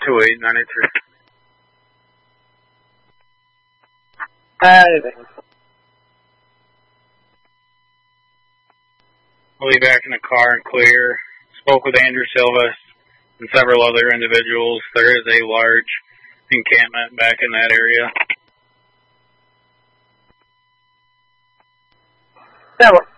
2893. I'll be back in the car and clear. Spoke with Andrew Silva and several other individuals. There is a large encampment back in that area. Yeah,